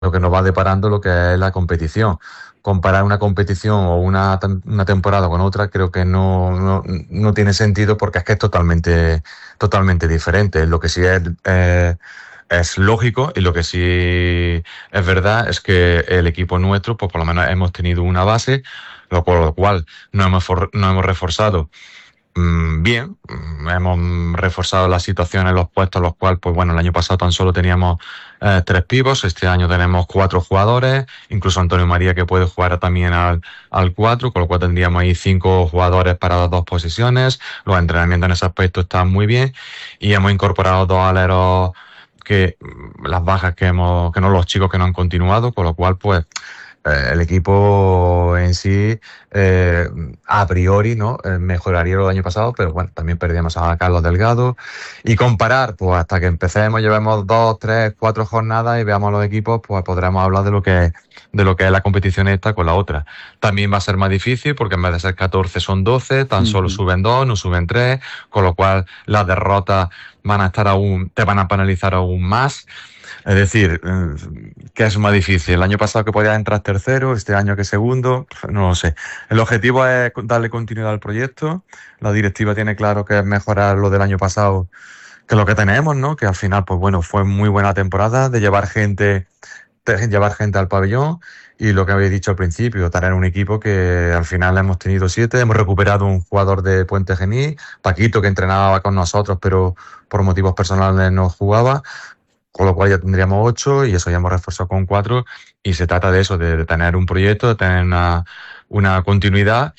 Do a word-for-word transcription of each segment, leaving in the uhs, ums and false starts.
lo que nos va deparando lo que es la competición. Comparar una competición o una, una temporada con otra creo que no, no, no tiene sentido, porque es que es totalmente, totalmente diferente. Lo que sí es, eh, es lógico, y lo que sí es verdad es que el equipo nuestro, pues por lo menos hemos tenido una base, lo, por lo cual no hemos, for, no hemos reforzado bien. Hemos reforzado la situación en los puestos, los cuales, pues bueno, el año pasado tan solo teníamos eh, tres pivos, este año tenemos cuatro jugadores, incluso Antonio María, que puede jugar también al, al cuatro, con lo cual tendríamos ahí cinco jugadores para las dos posiciones. Los entrenamientos en ese aspecto están muy bien, y hemos incorporado dos aleros que las bajas que hemos, que no los chicos que no han continuado, con lo cual pues eh, el equipo en sí, eh, a priori, ¿no? Eh, mejoraría lo del año pasado, pero bueno, también perdíamos a Carlos Delgado. Y comparar, pues hasta que empecemos, llevemos dos, tres, cuatro jornadas y veamos los equipos, pues podremos hablar de lo que de lo que es la competición esta con la otra. También va a ser más difícil, porque en vez de ser catorce son doce, tan solo Uh-huh. suben dos, no suben tres, con lo cual las derrotas van a estar aún, te van a penalizar aún más. Es decir, ¿qué es más difícil? El año pasado, que podías entrar tercero, este año que segundo, no lo sé. El objetivo es darle continuidad al proyecto. La directiva tiene claro que es mejorar lo del año pasado, que lo que tenemos, ¿no? Que al final, pues bueno, fue muy buena temporada de llevar gente, de llevar gente al pabellón. Y lo que habéis dicho al principio, tener un equipo que al final hemos tenido siete. Hemos recuperado un jugador de Puente Genil, Paquito, que entrenaba con nosotros, pero por motivos personales no jugaba. Con lo cual ya tendríamos ocho, y eso ya hemos reforzado con cuatro. Y se trata de eso, de, de tener un proyecto, de tener una, una continuidad,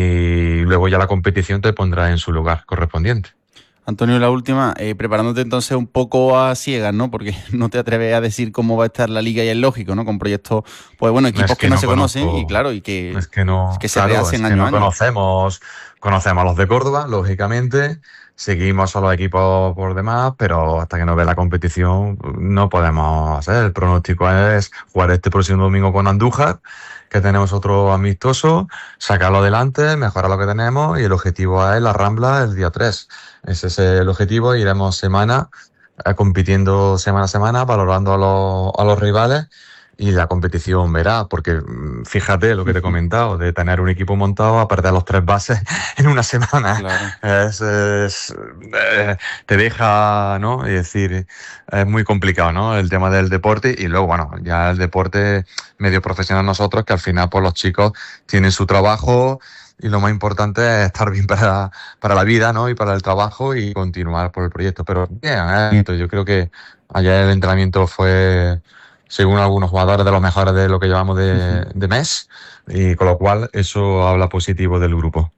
y luego ya la competición te pondrá en su lugar correspondiente. Antonio, la última, eh, preparándote entonces un poco a ciegas, ¿no? Porque no te atreves a decir cómo va a estar la liga, y es lógico, ¿no? Con proyectos, pues bueno, Es equipos que que no no se conocen y conozco, claro, y que, es que no, que se claro, es rehacen que año a no año. conocemos, conocemos a los de Córdoba, lógicamente, seguimos a los equipos por demás, pero hasta que no ve la competición no podemos hacer. El pronóstico es jugar este próximo domingo con Andújar, que tenemos otro amistoso, sacarlo adelante, mejorar lo que tenemos, y el objetivo es la Rambla el día tres. Ese es el objetivo. Iremos semana, eh, compitiendo semana a semana, valorando a los, a los rivales, y la competición verá, porque fíjate lo que te he comentado, de tener un equipo montado a perder los tres bases en una semana. Claro. Es, es, eh, te deja, ¿no? Es decir, es muy complicado, ¿no? El tema del deporte. Y luego, bueno, ya el deporte medio profesional nosotros, que al final pues los chicos tienen su trabajo, y lo más importante es estar bien para, para la vida, ¿no? Y para el trabajo, y continuar por el proyecto. Pero bien, ¿eh? Yo creo que ayer el entrenamiento fue, según algunos jugadores, de los mejores de lo que llevamos de, de mes, y con lo cual eso habla positivo del grupo.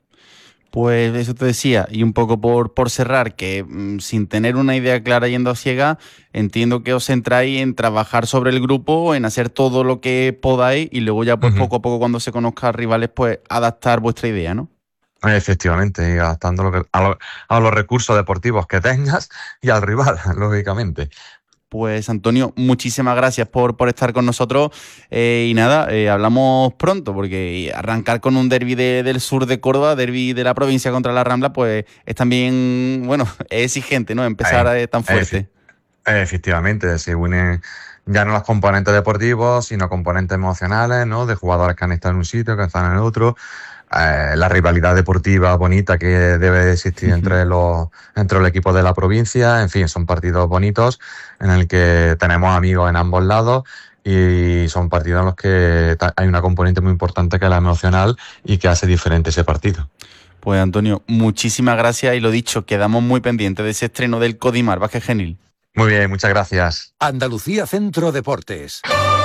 Pues eso te decía, y un poco por, por cerrar, que mmm, sin tener una idea clara yendo a ciega, entiendo que os centráis en trabajar sobre el grupo, en hacer todo lo que podáis, y luego ya pues Uh-huh. poco a poco, cuando se conozcan rivales, pues adaptar vuestra idea, ¿no? Efectivamente, y adaptando lo que, a, lo, a los recursos deportivos que tengas y al rival, lógicamente. Pues Antonio, muchísimas gracias por, por estar con nosotros, eh, y nada, eh, hablamos pronto, porque arrancar con un derbi de, del sur de Córdoba, derbi de la provincia contra la Rambla, pues es también, bueno, es exigente, ¿no? Empezar Eh, eh, tan efi- fuerte. Efectivamente, se unen ya no los componentes deportivos, sino componentes emocionales, ¿no? De jugadores que han estado en un sitio, que están en otro. Eh, la rivalidad deportiva bonita que debe existir entre los, entre los equipos de la provincia. En fin, son partidos bonitos en el que tenemos amigos en ambos lados, y son partidos en los que hay una componente muy importante, que es la emocional, y que hace diferente ese partido. Pues Antonio, muchísimas gracias, y lo dicho, quedamos muy pendientes de ese estreno del Codimar Vázquez Genil. Muy bien, muchas gracias. Andalucía Centro Deportes.